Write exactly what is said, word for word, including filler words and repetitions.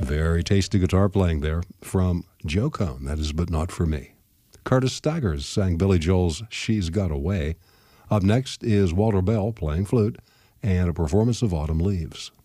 Very tasty guitar playing there from Joe Cone. That is But Not For Me. Curtis Staggers sang Billy Joel's She's Got Away. Up next is Walter Bell playing flute and a performance of Autumn Leaves.